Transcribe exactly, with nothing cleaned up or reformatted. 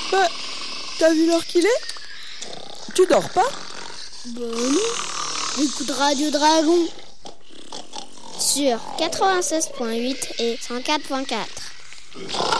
Bah, t'as vu l'heure qu'il est? Tu dors pas? Bah non. Écoute Radio Dragon. Sur quatre-vingt-seize point huit et cent quatre point quatre.